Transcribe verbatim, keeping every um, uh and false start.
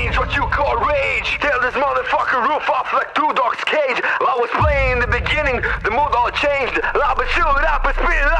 change what you call rage. Tear this motherfucker roof off like two dogs' cage. I was playing in the beginning, the mood all changed.